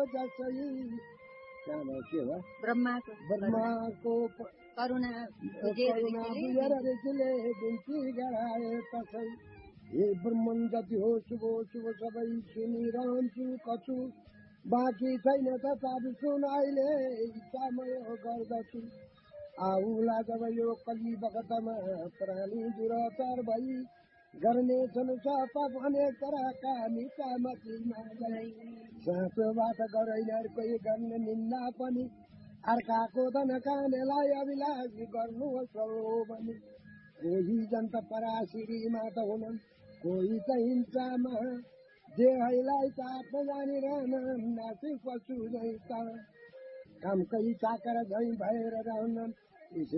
जसै के हो ब्रह्माको करुणा बुझेर ऋषिले बिन्ती गराए तसै हे ब्रह्मन जति हो शुभ सबै सुनिरहन्छु कछु बाँकी छैन त साधु सुन अहिले इच्छामय गर्दछु आउला जब यो कली बखतमा प्राणी दुराचार भई गर्नेछन् सपाप अनेक तरका निचामतीमा साँचोबाट गरैनर कोही गर्ने निन्दा पनि अर्काको धन खानेलाई अभिलाषी गर्नु हो भने कोही जन्त पराशिरीमा त हुनन् कोही त हिंसामा देहैलाई चाट्न जानिरहन नासिक पशु झै त कामकै चाकर झै भएर रहनन्